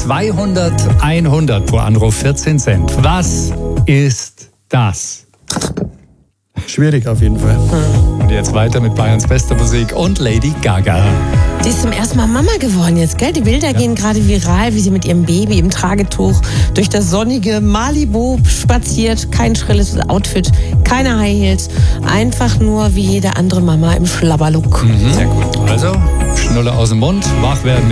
200-100 pro Anruf, 14 Cent. Was ist das? Schwierig auf jeden Fall. Und jetzt weiter mit Bayerns bester Musik und Lady Gaga. Die ist zum ersten Mal Mama geworden jetzt, gell? Die Bilder gehen gerade viral, wie sie mit ihrem Baby im Tragetuch durch das sonnige Malibu spaziert. Kein schrilles Outfit, keine High Heels. Einfach nur wie jede andere Mama im Schlabberlook. Sehr gut. Also, Schnulle aus dem Mund, wach werden mit